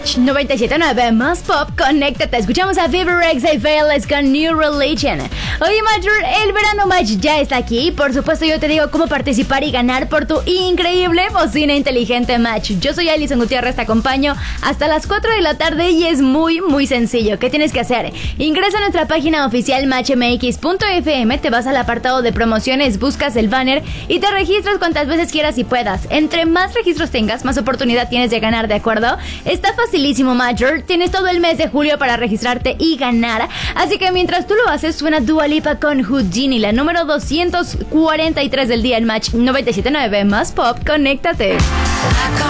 Match 97.9 más pop, conéctate. Escuchamos a Fever X y Fairless con New Religion. Oye, Major, el verano Match ya está aquí. Por supuesto, yo te digo cómo participar y ganar por tu increíble bocina inteligente Match. Yo soy Alison Gutiérrez, te acompaño hasta las 4 de la tarde y es muy, muy sencillo. ¿Qué tienes que hacer? Ingresa a nuestra página oficial matchmx.fm, te vas al apartado de promociones, buscas el banner y te registras cuantas veces quieras y puedas. Entre más registros tengas, más oportunidad tienes de ganar, ¿de acuerdo? Está facilísimo, Major. Tienes todo el mes de julio para registrarte y ganar. Así que mientras tú lo haces, suena Dua Lipa con Houdini, la número 243 del día en Match 97.9 más pop. Conéctate.